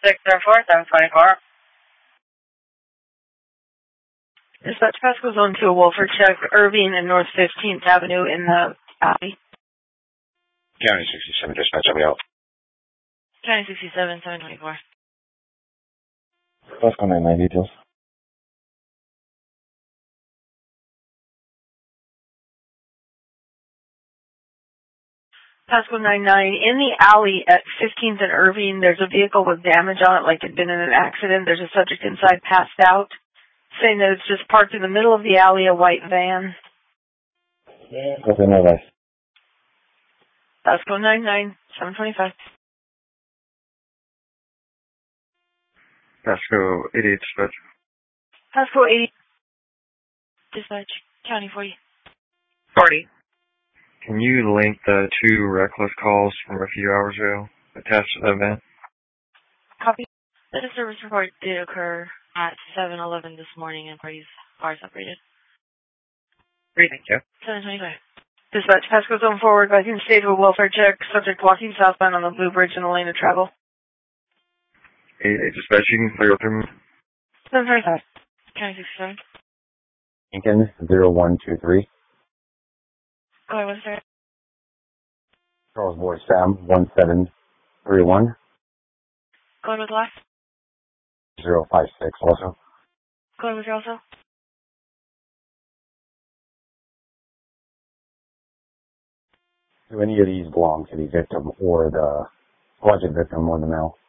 604, 724. Dispatch Pasco Zone 2, Wolford, check Irving and North 15th Avenue in the alley. County 67, dispatch, somebody else. County 67, 724. Pasco 99 details. Pasco 99, in the alley at 15th and Irving, there's a vehicle with damage on it, like it'd been in an accident. There's a subject inside passed out, saying that it's just parked in the middle of the alley, a white van. What's in their life? Pasco 99, 725. Pasco 88, dispatch. Pasco 80. Dispatch, County 40. 40. Can you link the 2 reckless calls from a few hours ago attached to the event? Copy. The service report did occur at 7:11 this morning and parties are separated. Great, thank you. 725. Dispatch Pasco Zone forward, advising state of a welfare check, subject walking southbound on the Blue Bridge in the lane of travel. 88, dispatch, you can clear through me. 725. County 67. Lincoln 0123. Go ahead, what's there? Charles Boy Sam 1731. Go ahead with the last. 056 also. Go ahead with your also. Do any of these belong to the victim or the alleged victim or the male?